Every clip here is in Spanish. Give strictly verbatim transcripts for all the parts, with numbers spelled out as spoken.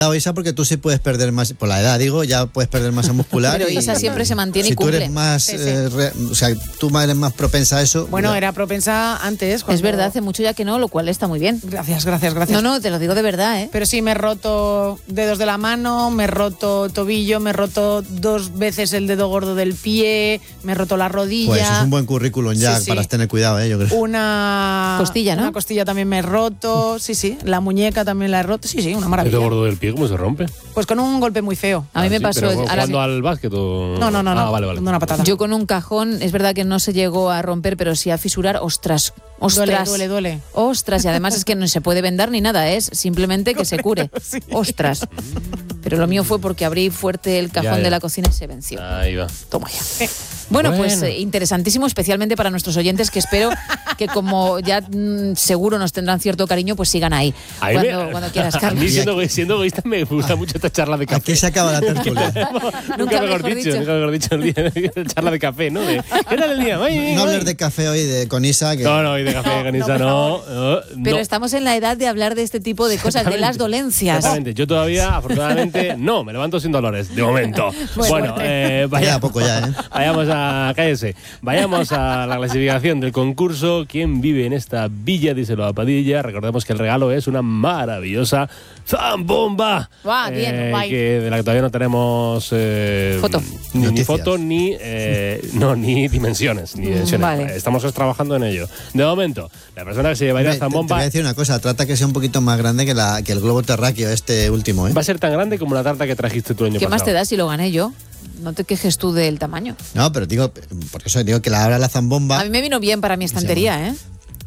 Isa, porque tú sí puedes perder más, por la edad digo, ya puedes perder masa muscular. Pero Isa siempre se mantiene si y cumple. Si tú eres más, sí, sí. Eh, re, o sea, tú eres más propensa a eso. Bueno, ya. era propensa antes. Cuando... Es verdad, hace mucho ya que no, lo cual está muy bien. Gracias, gracias, gracias. No, no, te lo digo de verdad, ¿eh? Pero sí, me he roto dedos de la mano, me he roto tobillo, me he roto dos veces el dedo gordo del pie, me he roto la rodilla. Pues eso es un buen currículum ya, sí, sí. para tener cuidado, ¿eh? Yo creo. Una costilla, ¿no? Una costilla también me he roto, sí, sí. La muñeca también la he roto, sí, sí, una ¿El maravilla. dedo gordo del pie cómo se rompe? Pues con un golpe muy feo. A mí Ah, me sí, pasó... pero a la- ¿Jugando al básquet o...? No, no, no, Ah, no. vale, vale. Una patada. Yo con un cajón, es verdad que no se llegó a romper, pero sí a fisurar. Ostras, ostras. Duele, duele, duele. Ostras, y además es que no se puede vendar ni nada, es simplemente que se cure. Sí. Ostras. Pero lo mío fue porque abrí fuerte el cajón Ya, ya. de la cocina y se venció. Ahí va. Toma ya. Bueno, Bueno. pues eh, interesantísimo, especialmente para nuestros oyentes, que espero que como ya mm, seguro nos tendrán cierto cariño, pues sigan ahí. A mí Cuando, me- cuando quieras, A mí, Carlos. siendo, siendo egoísta, me gusta mucho esta charla de café. Aquí se acaba la tertulia. Nunca, Nunca mejor, mejor dicho, dicho. nunca mejor dicho el día, charla de café, ¿no? De, ¿qué tal el día? Ay, ay, No ay. hablar de café hoy de, con Isa. Que... No, no, y de café con Isa no. no, Pero no. estamos en la edad de hablar de este tipo de cosas, de las dolencias. Exactamente. Yo todavía, afortunadamente, no, me levanto sin dolores, de momento. Bueno, eh, vaya, Queda poco ya, ¿eh? Vayamos a, cállese, vayamos a la clasificación del concurso. ¿Quién vive en esta villa? Díselo a Padilla. Recordemos que el regalo es una maravillosa zambomba. Guau, bien, guay. Que de la que todavía no tenemos eh, Foto. Ni, ni Noticias. foto, ni, eh, no, ni dimensiones. Ni dimensiones. Vale. Estamos trabajando en ello. De momento, la persona que se llevaría Te, la te- te voy zambomba a decir una cosa, trata que sea un poquito más grande que, la, que el globo terráqueo este último, ¿eh? va a ser tan grande como la tarta que trajiste tú el año ¿Qué más pasado. te da si lo gané yo? No te quejes tú del tamaño. No, pero digo, por eso digo que la abra la zambomba. A mí me vino bien para mi estantería, ¿eh?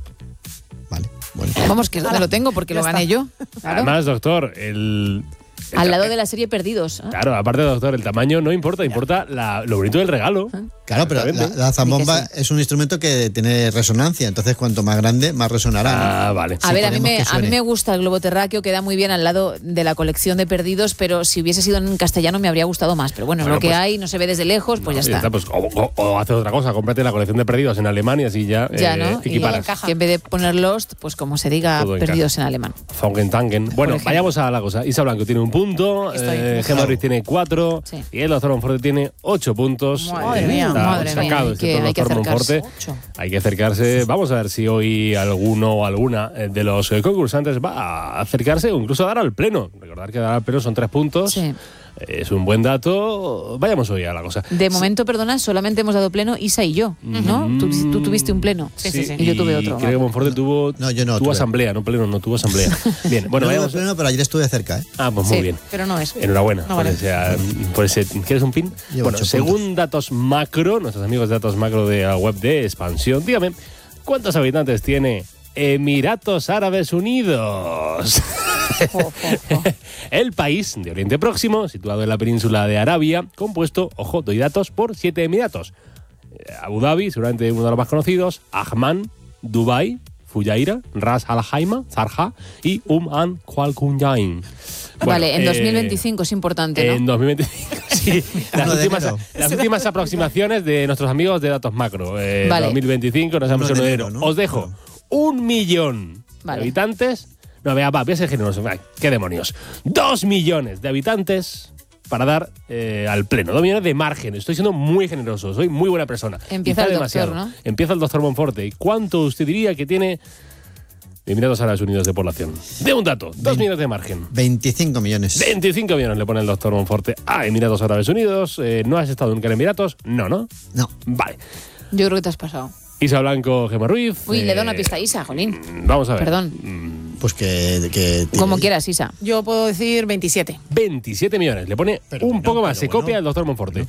Vale, bueno. Vamos, que es donde lo tengo porque Ya lo gané está. yo. Claro. Además, doctor, el... el Al ta- lado de la serie Perdidos. ¿eh? Claro, aparte, doctor, el tamaño no importa, importa la- lo bonito del regalo. Claro, pero la, Exactamente. la zambomba Di que es un instrumento que tiene resonancia, entonces cuanto más grande, más resonará. ¿no? Ah, vale. A Sí, ver, a mí, ponemos me, que a mí suene. me gusta el globo terráqueo, queda muy bien al lado de la colección de Perdidos, pero si hubiese sido en castellano me habría gustado más. Pero bueno, Bueno, lo que pues- hay, no se ve desde lejos, pues No, ya y está. pues, o, o- o haces otra cosa, cómprate la colección de perdidos en alemán y así ya, Ya, eh, ¿no? Y equiparas. encaja. Que en vez de poner Lost, pues como se diga Todo encaja. Perdidos en alemán. Fangen-Tangen. Bueno, ejemplo. vayamos a la cosa. Isa Blanco tiene un punto, Estoy. eh, Gemma Ruiz tiene cuatro Sí. y el doctor Monforte tiene ocho puntos. Madre mía, está madre mía, sacado hay este que- doctor hay que Monforte. acercarse. Ocho. Hay que acercarse. Vamos a ver si hoy alguno o alguna eh, de los eh, concursantes va a acercarse o incluso a dar al pleno. Recordar que dar al pleno son tres puntos. Sí. Es un buen dato. Vayamos hoy a la cosa. De momento, perdona, solamente hemos dado pleno Isa y yo, ¿no? Tú, tú tuviste un pleno. Sí, sí, sí. Y yo tuve otro. Creo que Monforte tuvo, No, yo no tuvo tuve. asamblea, no pleno, no tuvo asamblea. Bien, bueno, no, vayamos. pleno, pero ayer estuve cerca, ¿eh? Ah, pues muy Sí. bien. Pero no es. Enhorabuena No por, vale. ese, ah, por ese. ¿Quieres un pin? Llevo Bueno, ocho según puntos. datos macro, nuestros amigos de datos macro de la web de Expansión, dígame, ¿cuántos habitantes tiene Emiratos Árabes Unidos? Jo, jo, jo. El país de Oriente Próximo, situado en la península de Arabia, compuesto, ojo, doy datos, por siete emiratos. Eh, Abu Dhabi, seguramente uno de los más conocidos, Ajman, Dubai, Fujairah, Ras Al Khaimah, Sharjah y Umm Al Qualcomm. Vale, en dos mil veinticinco es importante, ¿no? En dos mil veinticinco, sí. Las uno de últimas, enero. las últimas aproximaciones de nuestros amigos de Datos Macro. Eh, Vale. dos mil veinticinco, nos hemos uno de enero. enero, ¿no? Os dejo un millón Vale. de habitantes. No, vea, va, voy a ser generoso. Ay, ¿qué demonios? Dos millones de habitantes para dar eh, al pleno. Dos millones de margen. Estoy siendo muy generoso. Soy muy buena persona. Empieza Quizá el demasiado. doctor, ¿no? Empieza el doctor Monforte. ¿Y cuánto usted diría que tiene Emiratos Árabes Unidos de población? De un dato. Dos millones de margen. veinticinco millones. veinticinco millones le pone el doctor Monforte a Emiratos Árabes Unidos. Eh, ¿No has estado nunca en Emiratos? No, ¿no? No. Vale. Yo creo que te has pasado. Isa Blanco, Gemma Ruiz. Uy, le eh, da una pista a Isa, jolín. Vamos a ver. Perdón. Pues que... que Como quieras, Isa. Yo puedo decir veintisiete. veintisiete millones. Le pone Pero un bueno, poco más. pero Se bueno. copia el doctor Monforte.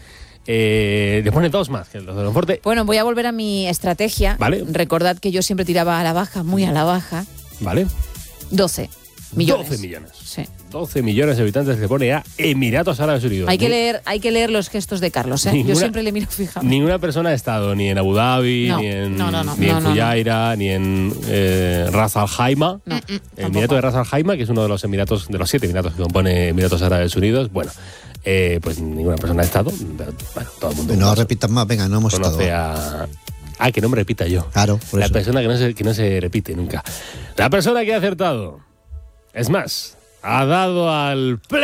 Eh, le pone dos más que el doctor Monforte. Bueno, voy a volver a mi estrategia. Vale. Recordad que yo siempre tiraba a la baja, muy a la baja. Vale. doce millones. doce millones. Sí. doce millones de habitantes le pone a Emiratos Árabes Unidos. Hay que, Ni- leer, hay que leer los gestos de Carlos, ¿eh? Ninguna- Yo siempre le miro fijamente. Ninguna persona ha estado ni en Abu Dhabi, No, ni en, no, no, no. ni en No, no, no. Fujairah, ni en eh, Ras Al Khaimah. No, El Emirato de Ras Al Khaimah, que es uno de los emiratos, de los siete emiratos que compone Emiratos Árabes Unidos. Bueno, eh, pues ninguna persona ha estado. Pero, bueno, todo el mundo No conoce- repitas más, venga, no hemos estado. conoce a. Ah, que no me repita yo. Claro, por La eso. persona que no, se, que no se repite nunca. La persona que ha acertado. Es más, Ha dado al play.